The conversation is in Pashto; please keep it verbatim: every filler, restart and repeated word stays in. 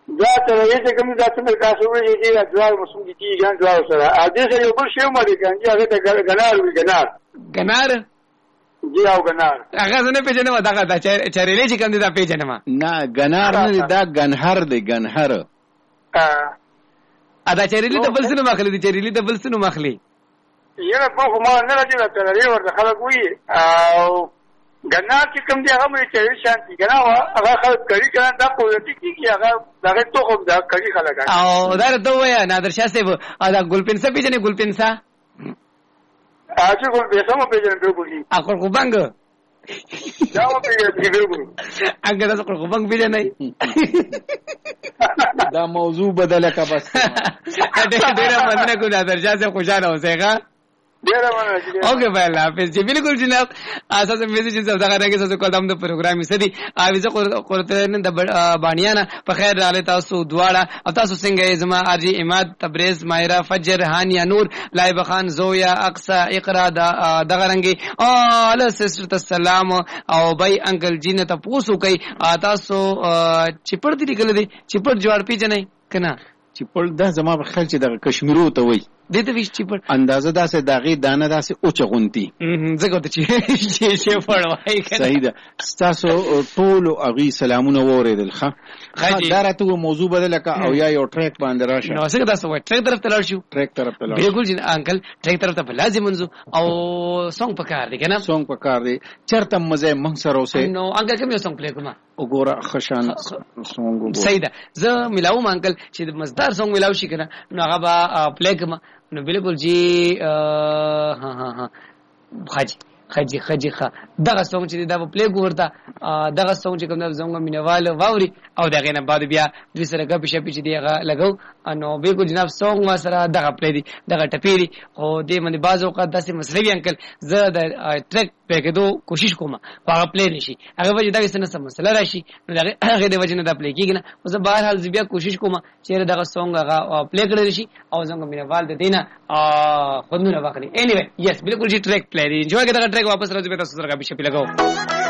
دا ته یې کوم دا څنګه تاسو وایي چې دا دوه مسوم دي ګان دوه سره ا دې سره یو بل شی مری کنه هغه ته غنار وی غنار غنار جی او غنار هغه څنګه پیژنې و دا دا چریلې چې کوم دي دا پیژنې ما نه غنار نه دا غنهر دی غنهر ا ا دا چریلې د بل څه مخلي دي چریلې د بل څه مخلي یره په ما نه راځي دا چریلې ورته خلک وی او غنار چې کوم دی هغه مې چې شانتي کنه هغه خلک کړي کنه دا پولیټیک کی هغه دغه ته خو دا کړي خلک او دا ته وای نادر شاه صاحب دا ګلپنسا پیژنې ګلپنسا اځه ګل به سم پیژنې ګلګي اخر کو بنګ دا و پیژنې ګلګي هغه دا اخر کو بنګ پیژنې دا موضوع بدله کا بس ډېر ډېر مننه کوم نادر شاه صاحب خوشاله اوسئ ډیر مننه اوکې بھائی الله حافظ جی بالکل جناب اساس میسج چې دا غره کې تاسو کوم د پروګرام یې سدي اویزه قرته د بانیانا په خیر رااله تاسو دواړه او تاسو څنګه زما ارجی اماد تبریز مایرا فجر هانیا نور لایب خان زویا اقصا اقرا د غرنګي ال سسټر السلام او بای انکل جینه تاسو کوي تاسو چپړ دي کله دي چپړ جوړ پیژنې کنه چپړ دا زما په خیال چې د کشمیرو ته وای دته ویش چپړ اندازه داسې داغي دانه داسې او چغونتی زګو ته چې چې پړوای کنه صحیح ده تاسو ټول اغي سلامونه وریدل ښه دا راته موضوع بدل کا او یا یو ټریک باندې راشه نو څنګه تاسو وای ټریک طرف ته لاړ شو ټریک طرف ته لاړ بالکل جن انکل ټریک طرف ته لازم منځو او سونګ پکار دی کنه سونګ پکار دی چرته مزه منګ سره اوسه نو انکل کوم یو سونګ پلی کوم وګوره خشان سونګ صحیح ده زه ملاو انکل چې مزدار سونګ ملاو شي کنه نو هغه با پلی کوم نو بالکل جی ها ها ها خاجي خاجي خاجي خا دغه سونګ چې دا په پلی ګورتا دغه سونګ چې کوم د زونګ مینوال واوري او دغه نه بعد بیا د سره غب شپ چې دیغه لګاو نو بالکل جناب سونګ ما سره دغه پلی دی دغه ټپيري خو دې باندې بعض اوقات داسې مسلې انکل زه د ټریک په کېدو کوشش کوم هغه پلی نشي هغه وجه دا څه مسله راشي نو هغه د وجه نه د پلی کېږي نه زه بهر حال بیا کوشش کوم چې دغه سونګ هغه پلی کړی شي او زونګ مینوال د دینه خودونه واخلي اني وی یس بالکل جی ټریک پلی دی انجوای کړه ټریک واپس راځي به تاسو سره غب شپ لګاو